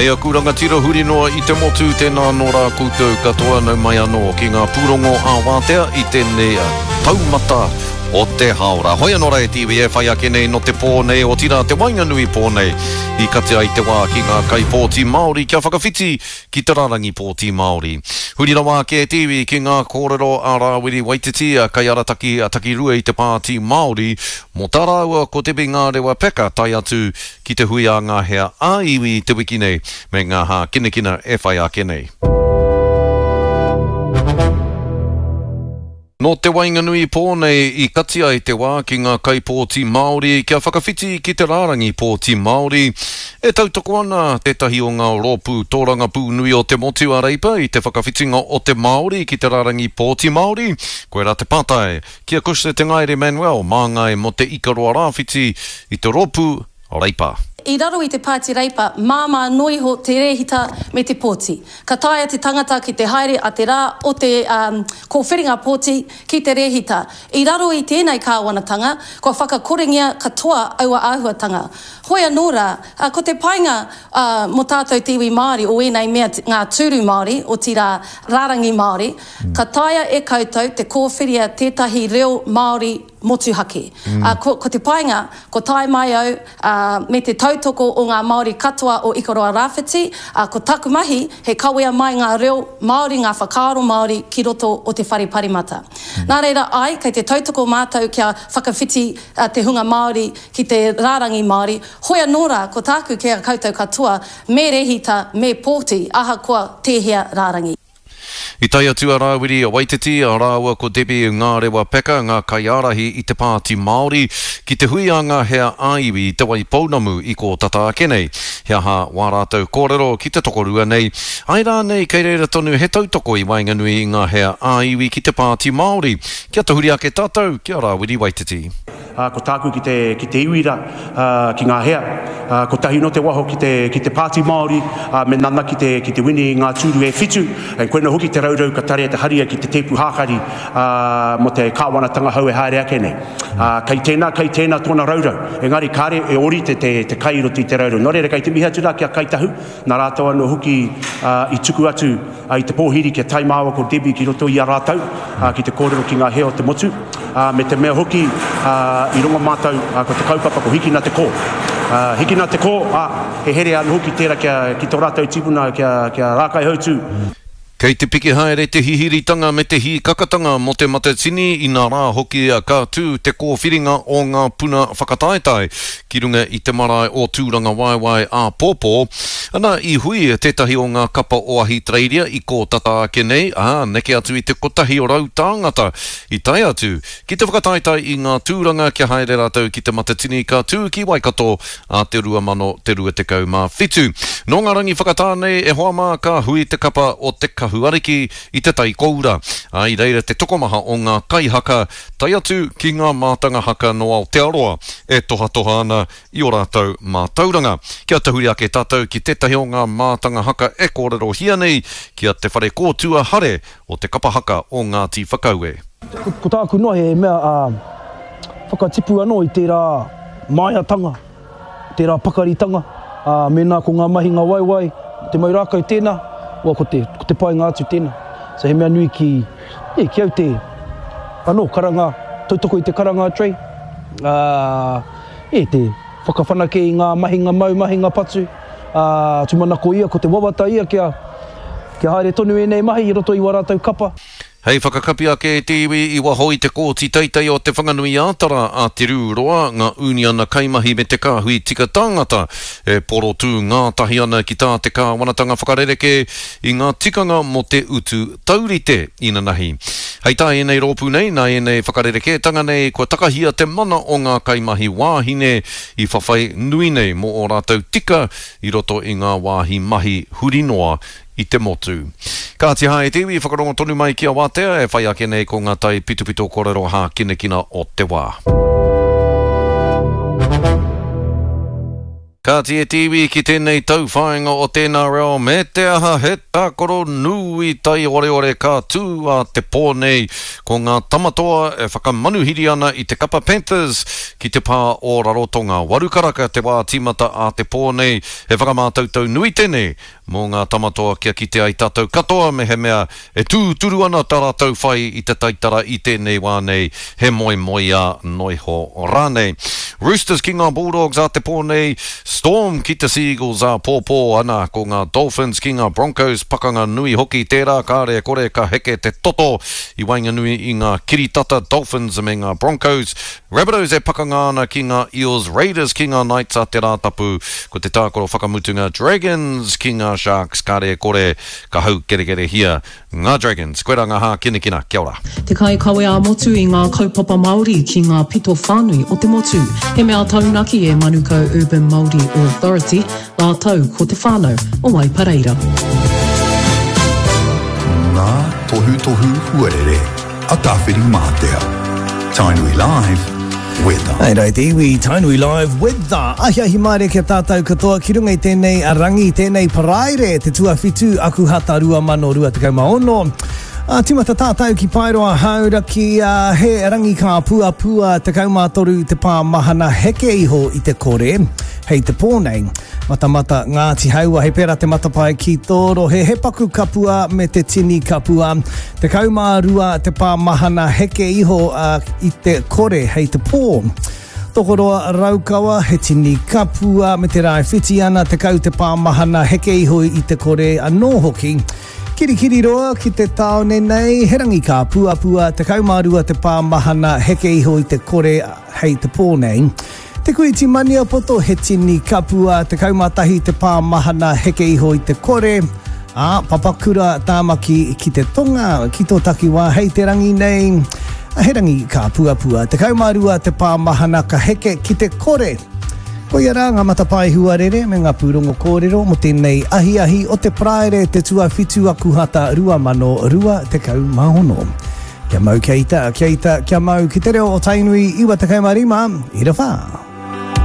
Hei aku rangatira huri noa I te motu tēnā no rā koutou katoa nau mai anō ki ngā pūrongo a wātea I tēnei taumata o te haora. Hoi anō rai TV e whai ake nei no te pōnei o tira te Wainganui pōnei I katea I te wā ki ngā kai pōti Māori kia whakawhiti ki te rarangi pōti Māori. Huri rawa ke TV ki ngā kōrero a Rawiri Waititi a kai arataki a taki rua I te pāti Māori mo tā rāua ko te ngā rewa peka tai atu ki te hui a ngā hea a iwi te wiki nei me ngā hā kinekina e whai ake nei. No te Wainganui pōnei I katia I te wā ki ngā kaipōti Māori kia whakawhiti ki te rārangi pōti Māori e tautoko ana tētahi o ngā rōpū tōranga pū nui o te motu a reipa I te whakawhitinga o te Māori ki te rārangi pōti Māori koe rā te pātai kia kuse te ngaire Manuel māngai mo te ikaroa rāwhiti I te rōpū o reipa. I raro I te Pāti Reipa, māma noi ho te rehita me te pōti. Ka taia te tangata ki te haere a te rā o te kōwhiringa pōti ki te rehita. I raro I tēnei kāwanatanga, ko whakakorengia katoa aua āhuatanga. Hoi anō rā, ko te painga mo tātou tiwi Māori o enei mea ngā tūru Māori o tira rārangi Māori, ka taia e koutou te kōwhiria tētahi reo Māori motuhake. Ko te painga, ko tai mai au me te tautoko o ngā Māori katoa o Ikaroa Rāwhiti, ko taku mahi he kawea mai ngā reo Māori, ngā whakaaro Māori ki roto o te whare parimata. Nā reira ai, kei te tautoko mātou kia whakawhiti te hunga Māori ki te rārangi Māori, hoi anō rā ko tāku kia koutou katoa me rehita, me pōti, aha kua tēhea rārangi. I tai atu a Rawiri a Waititi a rāua ko Debbie ngā rewa peka ngā kaiarahi I te Pāti Māori ki te hui a ngā hea aiwi I te wai pounamu I ko tata ake nei. Hea ha wā rātou kōrero ki te tokorua nei. Ai rā nei kei reira tonu he tautoko I Wainganui ngā hea aiwi ki te Pāti Māori. Kia te huri ake tātou ki a Rawiri Waititi. Ko tāku ki te iwira ki ngā hea, ko tahi no te waho ki te Pāti Māori, me nana ki te wini ngā tūru e whitu, e koe no hoki te raurau ka tare te haria ki te tepu hākari mo te kāwanatanga hau e haere ake nei. Kei tēnā tōna raurau, engari kāre e ori te kairoti te raurau. Nō reira kei te miha tūra kia kaitahu, nā rātou anō hoki I tuku atu I te pōhiri kia taimāua ko Debbie ki roto I a rātou, ki te kōrero ki ngā hea o te motu, me te mea hoki I rongo mātou ko te kaupapa ko hiki nā te kō. Hiki nā te kō, he here anu hoki tērā ki tō rātou tipuna kia rākai hautu. Kei te piki haere te hihiritanga me te hi kakatanga mo te matatini I nā rā hoki a kātū te kōwhiringa o ngā puna whakataetai ki runga I te marae o tūranga waiwai a pōpō. Ana I hui tētahi o ngā kapa o ahi treiria I ko tata ake nei, neke atu I te kotahi o rau tāngata I tai atu ki te whakataetai I ngā tūranga kia haere rātou ki te matatini kātū ki Waikato a te 2027. No ngā rangi whakatānei e hoa mā ka hui te kapa o te huariki I te tai koura. I reira te tokomaha o ngā kaihaka tai atu ki ngā mātanga haka no Aotearoa e toha ana I o rātou mātauranga. Kia te huri ake tātou ki tētahi o ngā mātanga haka e kōrero hia nei kia te whare kōtua hare o te kapahaka o Ngāti Whakaue. Ko tāku noa he mea whakatipu anō I tērā maiatanga, tērā pakaritanga, mena ko ngā mahi ngā waiwai, te mai rākau tēnā, ko te pai ngā atu tēnā. So he mea nui ki au te karanga, tautoko I te karanga tray. Te whakawhanake I ngā mahinga mau, mahinga patu. Tumanako ia, ko te wawata ia kia haere tonu e nei mahi I roto I warātau kapa. Hei whakakapi ake te iwi I wahoi te kōti teitei o te whanganui ātara a te rūroa ngā uni ana kaimahi me te kāhui tika tāngata e poro tū ngā tahi ana ki tā te kāwanatanga whakarereke I ngā tikanga mo te utu taurite ina nahi. Hei tā e nei rōpū nei, nā e nei whakarereke tanga nei kua takahia te mana o ngā kaimahi wāhine I whawhai nui nei mo o rātou tika I roto I ngā wāhi mahi hurinoa I te motu. Ka te hae te iwi whakarongo tonu mai ki a wātea e whai ake nei ko ngā tai pitupito kōrero hā kinekina o te wā. Ka tia tiwi ki tēnei tauwhainga o tēnā reo me te aha he tākoro nui tai ore ka tū a te pōnei ko ngā tamatoa e whakamanuhiri ana i te Kapa Panthers ki te pā o Rarotonga Warukaraka te wā tīmata a te pōnei he whakamātautau nui tēnei mō ngā tamatoa kia ki te ai tātou katoa me he mea e tūturu ana tā rātou whai i te taitara i tēnei wānei he moi a noiho rānei. Roosters ki ngā Bulldogs a te pōnei, Storm ki te Seagulls a pōpō ana ko ngā Dolphins ki ngā Broncos pakanga nui hoki tērā kāre kore ka heke te toto i wainga nui i ngā Kiritata Dolphins me ngā Broncos. Rabbitohs e pakanga ana ki ngā Eels, Raiders ki ngā Knights a te rātapu ko te tākoro whakamutunga Dragons ki ngā Sharks kāre kore ka hau kere hia ngā Dragons. Koe rā ngā hā kina, kia ora. Te kai kawe a motu i ngā kaupapa Māori ki ngā pito whānui o te motu. He mea taunaki e Manukau Urban Māori Authority, ngā tau ko te whānau o Waipareira. Ngā tohu huarere, a tāwhiri mātea. Tainui Live, weather. Hei rai te iwi, Tainui Live, weather. Ahi maare kia tātou katoa, ki runga i tēnei arangi, tēnei paraire, te tuawhitu, aku hata rua mano rua te kaumaono. Tīmata tātou ki Pairoa haura ki he rangi ka pua te kaumātoru te pā mahana heke iho i te kore, hei te pōnei. Mata Ngāti Haua, he pera te matapai ki tōro, he paku kapua me te tini kapua, te kaumārua te pā mahana heke iho i te kore, hei te pō. Tokoroa raukawa, he tini kapua me te rai whiti ana, te kau te pā mahana heke iho i te kore anō hoki. Kirikiri roa ki te taone nei, he rangi ka pua, te kaumārua te pā mahana heke iho i te kore hei te pōnei. Te kuiti mania poto he tini kapua, te kaumātahi te pā mahana heke iho i te kore. Papakura tāmaki ki te tonga, ki tō takiwā hei te rangi nei. He rangi ka pua, te kaumārua te pā mahana ka heke ki te kore. Ko ia rā ngā matapai huarere me ngā pūrongo kōrero mo tēnei ahi o te praere te tuawhitu aku hata rua mano rua te kau mahono. Kia mau kia ita, kia mau ki te reo o Tainui iwa te kaumarima, i ra whā.